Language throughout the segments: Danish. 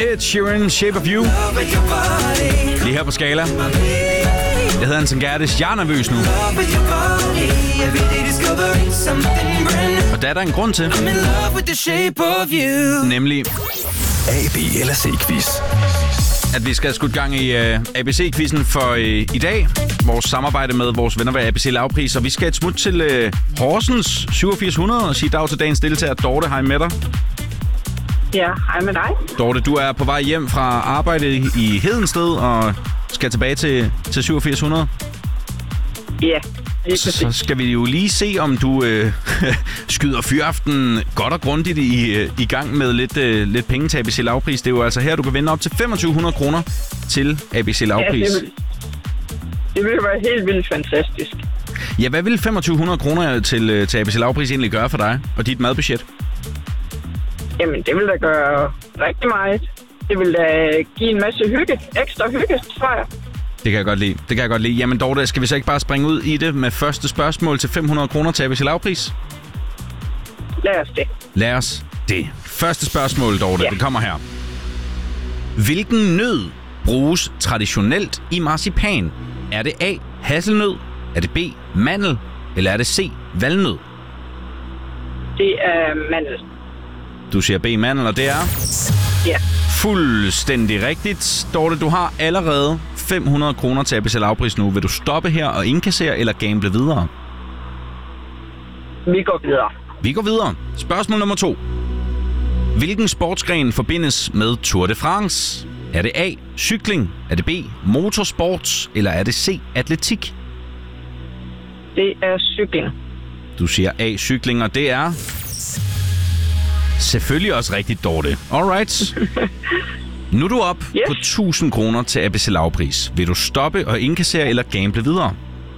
Ed Sheeran, Shape of You. Lige her på Skala. Jeg hedder Anton Gerdes. Jeg er nervøs nu. Og der er der en grund til. Nemlig A, B eller C-quiz. At vi skal have skudt gang i ABC-quizzen for i dag. Vores samarbejde med vores venner ved ABC Lavpris. Og vi skal et smut til Horsens 8700 og sige dag til dagens deltager. Dorte, hej med dig. Ja, hej med dig. Dorte, du er på vej hjem fra arbejde i Hedensted og skal tilbage til 8700. Ja, så skal vi jo lige se, om du skyder fyraften godt og grundigt i gang med lidt penge til ABC Lavpris. Det er jo altså her, du kan vinde op til 2500 kroner til ABC Lavpris. Ja, det vil være helt vildt fantastisk. Ja, hvad vil 2500 kroner til ABC Lavpris egentlig gøre for dig og dit madbudget? Jamen, det vil da gøre rigtig meget. Det vil da give en masse hygge. Ekstra hygge, tror jeg. Det kan jeg godt lide. Jamen Dorte, skal vi så ikke bare springe ud i det med første spørgsmål til 500 kroner til ABC Lavpris? Lad os det. Første spørgsmål, Dorte, Det kommer her. Hvilken nød bruges traditionelt i marcipan? Er det A, hasselnød? Er det B, mandel? Eller er det C, valnød? Det er mandel. Du siger B, mandel, og det er? Ja. Fuldstændig rigtigt. Dorte, du har allerede 500 kroner til ABC Lavpris nu. Vil du stoppe her og indkassere eller gamble videre? Vi går videre. Spørgsmål nummer 2. Hvilken sportsgren forbindes med Tour de France? Er det A, cykling? Er det B, motorsport? Eller er det C, atletik? Det er cykling. Du siger A, cykling, og det er selvfølgelig også rigtigt, Dorte. Alright. Nu er du op på 1000 kroner til ABC Lavpris. Vil du stoppe og indkassere eller gamble videre?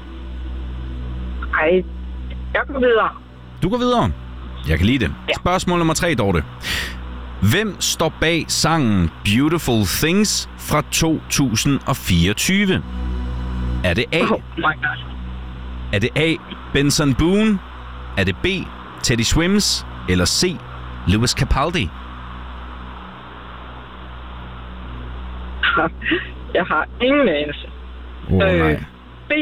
Ej, jeg går videre. Du går videre. Jeg kan lide det. Ja. Spørgsmål nummer 3, Dorte. Hvem står bag sangen Beautiful Things fra 2024? Er det A? Er det A, Benson Boone? Er det B, Teddy Swims? Eller C, Lewis Capaldi? Jeg har ingen anelse. Nej. B.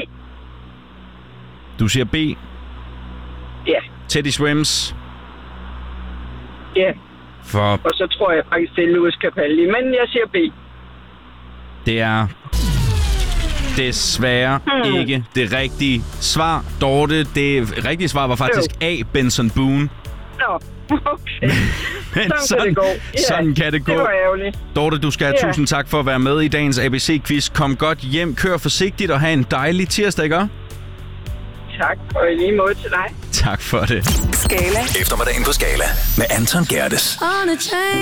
Du siger B? Ja. Teddy Swims? Ja. Og så tror jeg faktisk, det er Lewis Capaldi. Men jeg siger B. Det er desværre ikke det rigtige svar. Dorte, det rigtige svar var faktisk A, Benson Boone. Nå, okay. Men sådan kan det gå. Sådan kan det gå. Det var ærgerligt. Dorte, du skal have tusind tak for at være med i dagens ABC-quiz. Kom godt hjem, kør forsigtigt og have en dejlig tirsdag, ikke? Tak, og i lige måde til dig. Tak for det. Skala. Eftermiddagen på Skala med Anton Gerdes.